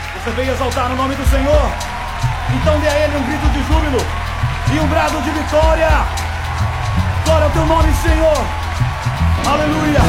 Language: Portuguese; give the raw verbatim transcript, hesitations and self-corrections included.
Você veio exaltar o nome do Senhor? Então dê a Ele um grito de júbilo e um brado de vitória. Glória ao teu nome, Senhor. Aleluia.